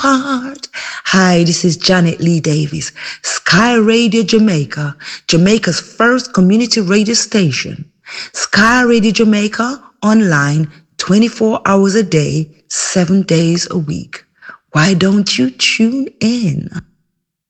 apart. Hi, this is Janet Lee Davis, Sky Radio Jamaica, Jamaica's first community radio station. Sky Radio Jamaica, online 24 hours a day, 7 days a week. Why don't you tune in?